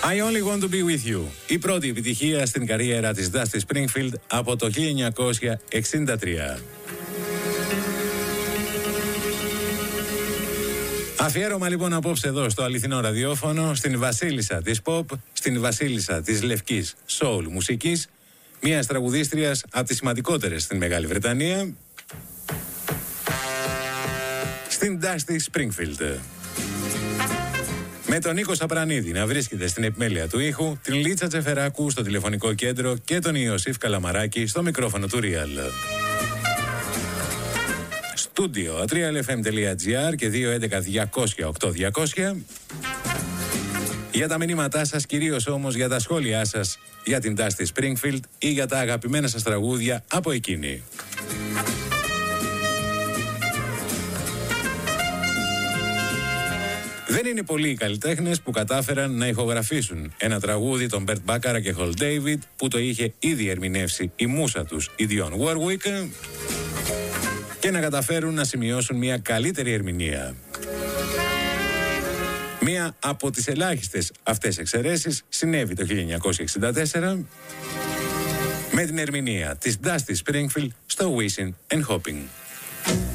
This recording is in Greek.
I Only Want to Be With You. Η πρώτη επιτυχία στην καριέρα της Dusty Springfield από το 1963. Αφιέρωμα λοιπόν απόψε εδώ στο αληθινό ραδιόφωνο στην βασίλισσα της pop, στην βασίλισσα της λευκής soul μουσικής, μιας τραγουδίστριας από τις σημαντικότερες στην Μεγάλη Βρετανία, στην Dusty Springfield. Με τον Νίκο Σαπρανίδη να βρίσκεται στην επιμέλεια του ήχου, την Λίτσα Τσεφεράκου στο τηλεφωνικό κέντρο και τον Ιωσήφ Καλαμαράκη στο μικρόφωνο του Real. Στούντιο trialfm.gr και 211-200-8200. Για τα μηνύματά σας, κυρίως όμως για τα σχόλιά σας για την Dusty Springfield ή για τα αγαπημένα σας τραγούδια από εκείνη. Δεν είναι πολλοί οι καλλιτέχνες που κατάφεραν να ηχογραφήσουν ένα τραγούδι των Bert Bacharach και Hal David που το είχε ήδη ερμηνεύσει η μούσα τους, η Dionne Warwick, και να καταφέρουν να σημειώσουν μια καλύτερη ερμηνεία. Μία από τις ελάχιστες αυτές εξαιρέσεις συνέβη το 1964 με την ερμηνεία της Dusty Springfield στο Wishing and Hoping.